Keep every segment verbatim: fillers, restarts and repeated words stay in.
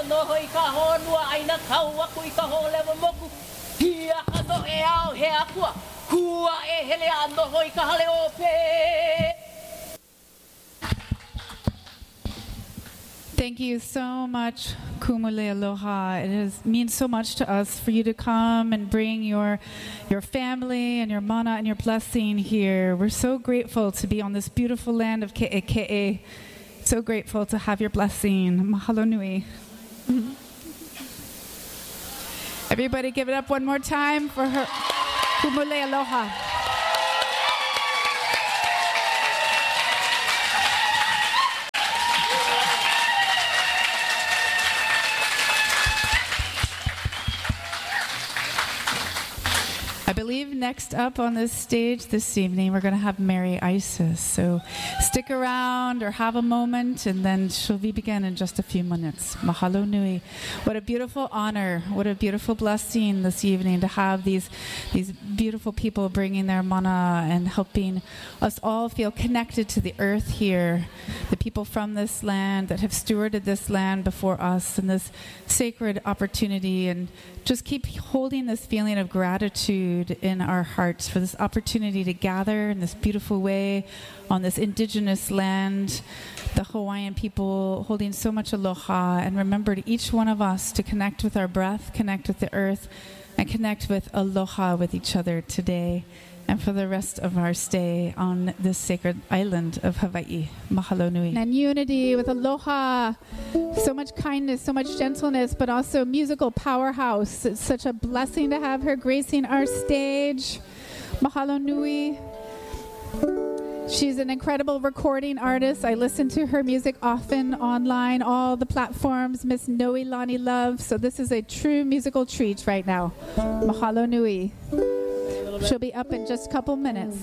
no hoi ka honua ai na kaua kui ka ho lewa moku. Hia ka no e ao he akua. Kua e hele ano hoi ka hale ope. Thank you so much, Kumule Aloha. It is, means so much to us for you to come and bring your, your family and your mana and your blessing here. We're so grateful to be on this beautiful land of Ke'eke'e. So grateful to have your blessing. Mahalo nui. Everybody give it up one more time for her. Kumule Aloha. I believe next up on this stage this evening, we're going to have Mary Isis. So stick around or have a moment, and then she'll be begin in just a few minutes. Mahalo nui. What a beautiful honor. What a beautiful blessing this evening to have these, these beautiful people bringing their mana and helping us all feel connected to the earth here. The people from this land that have stewarded this land before us and this sacred opportunity, and just keep holding this feeling of gratitude in our hearts for this opportunity to gather in this beautiful way on this indigenous land, the Hawaiian people holding so much aloha, and remember to each one of us to connect with our breath, connect with the earth, and connect with aloha with each other today and for the rest of our stay on this sacred island of Hawaii. Mahalo nui. And unity with aloha, so much kindness, so much gentleness, but also musical powerhouse. It's such a blessing to have her gracing our stage. Mahalo nui. She's an incredible recording artist. I listen to her music often online, all the platforms, Miss Noelani Love. So this is a true musical treat right now. Mahalo nui. She'll be up in just a couple minutes.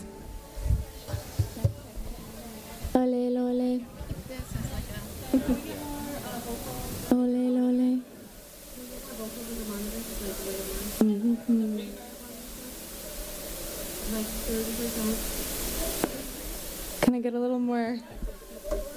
Ole, ole. Ole, ole. Mm-hmm. Can I get a little more?